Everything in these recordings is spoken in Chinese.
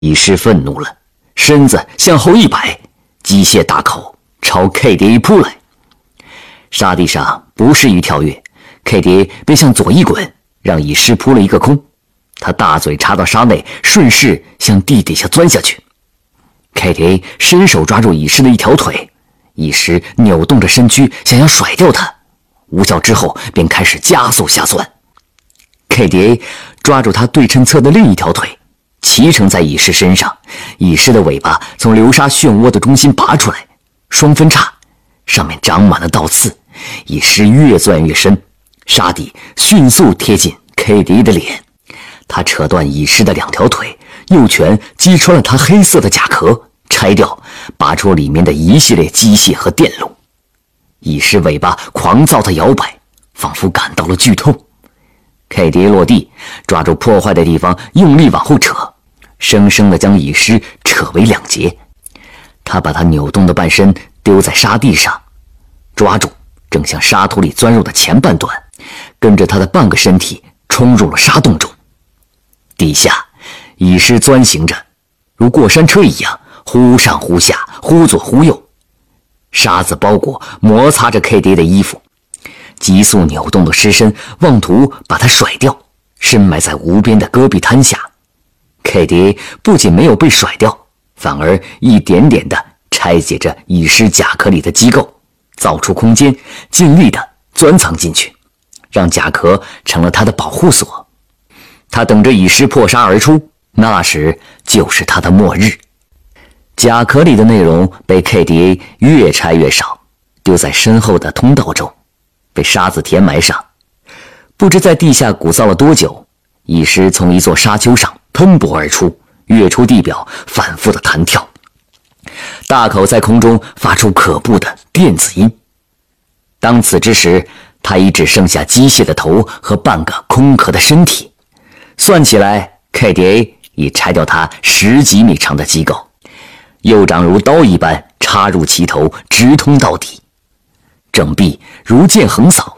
蚁狮愤怒了，身子向后一摆，机械大口朝 K 蝶一扑来。沙地上不适于跳跃， K 蝶便向左一滚，让蚁狮扑了一个空。他大嘴插到沙内，顺势向地底下钻下去。K 蝶伸手抓住蚁狮的一条腿，蚁狮扭动着身躯想要甩掉它，无效之后便开始加速下钻。K 蝶抓住它对称侧的另一条腿，骑乘在蚁狮身上，蚁狮的尾巴从流沙漩涡的中心拔出来，双分叉，上面长满了倒刺，蚁狮越钻越深，沙底迅速贴近 K 蝶的脸。他扯断蚁狮的2条腿，右拳击穿了他黑色的甲壳，拆掉，拔出里面的一系列机械和电路。蚁狮尾巴狂躁地摇摆，仿佛感到了剧痛。K 蝶落地，抓住破坏的地方，用力往后扯，生生地将蚁狮扯为2截。他把它扭动的半身丢在沙地上，抓住正向沙土里钻入的前半段，跟着他的半个身体冲入了沙洞中。地下，蚁狮钻行着，如过山车一样，忽上忽下，忽左忽右。沙子包裹摩擦着 K 蝶的衣服，急速扭动的尸身妄图把它甩掉，深埋在无边的戈壁滩下。K 蝶不仅没有被甩掉，反而一点点地拆解着蚁狮甲壳里的机构，造出空间，尽力地钻藏进去，让甲壳成了它的保护所。他等着蚁狮破沙而出，那时就是他的末日。甲壳里的内容被 K 蝶越拆越少，丢在身后的通道中，被沙子填埋上。不知在地下鼓噪了多久，蚁狮从一座沙丘上喷薄而出，跃出地表，反复的弹跳，大口在空中发出可怖的电子音。当此之时，他已只剩下机械的头和半个空壳的身体。算起来 ，K 蝶已拆掉它10几米长的机构，右掌如刀一般插入其头，直通到底。整臂如剑横扫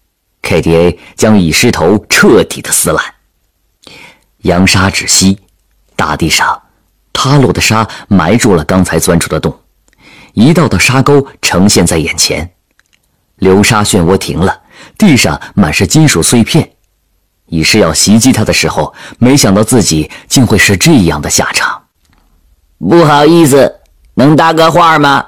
，K 蝶将蚁狮头彻底的撕烂。扬沙止息，大地上塌落的沙埋住了刚才钻出的洞，一道道沙沟呈现在眼前。流沙漩涡停了，地上满是金属碎片。蚁狮要袭击他的时候，没想到自己竟会是这样的下场。 不好意思，能搭个话吗？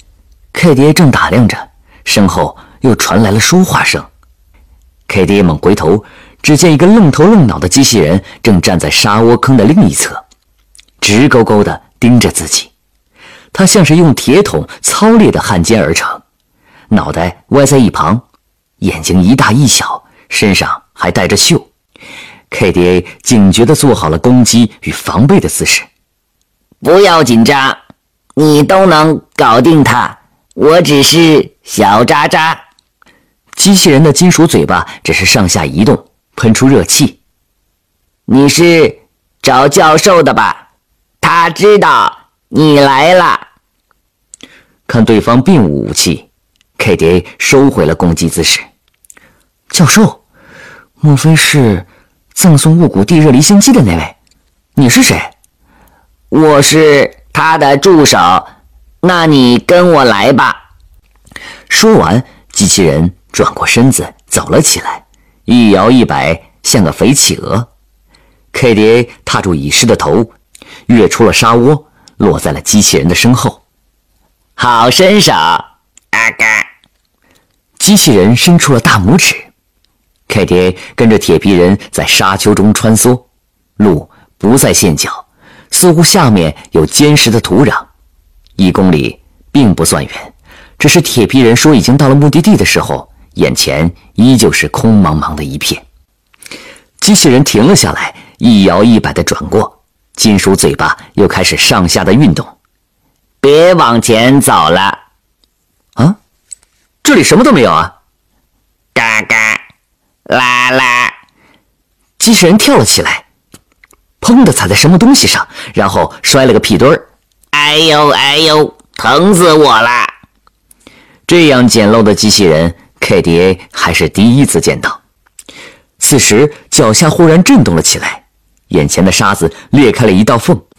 K 蝶正打量着，身后又传来了说话声。K 蝶猛回头，只见一个愣头愣脑的机器人正站在沙窝坑的另一侧，直勾勾地盯着自己。他像是用铁桶操裂的焊接而成，脑袋歪在一旁，眼睛一大一小，身上还带着锈。K 蝶警觉地做好了攻击与防备的姿势。 不要紧张，你都能搞定他，我只是小渣渣。 机器人的金属嘴巴只是上下移动，喷出热气。 你是找教授的吧？他知道你来了。 看对方并无武器， K 蝶收回了攻击姿势。教授，莫非是赠送雾谷地热离心机的那位？你是谁？ 我是他的助手，那你跟我来吧。 说完，机器人转过身子走了起来，一摇一摆，像个肥企鹅。K 蝶踏住蚁狮的头，跃出了沙窝，落在了机器人的身后。 好身手，阿嘎！ 机器人伸出了大拇指。K 蝶跟着铁皮人在沙丘中穿梭，路不再陷脚，似乎下面有坚实的土壤。1公里并不算远，只是铁皮人说已经到了目的地的时候，眼前依旧是空茫茫的一片。机器人停了下来，一摇一摆地转过，金属嘴巴又开始上下的运动。 别往前走了。 啊，这里什么都没有啊！ 嘎嘎，啦啦！ 机器人跳了起来，砰地踩在什么东西上，然后摔了个屁墩儿。 哎呦哎呦，疼死我了！ 这样简陋的机器人 ，K 蝶还是第一次见到。此时脚下忽然震动了起来，眼前的沙子裂开了一道缝，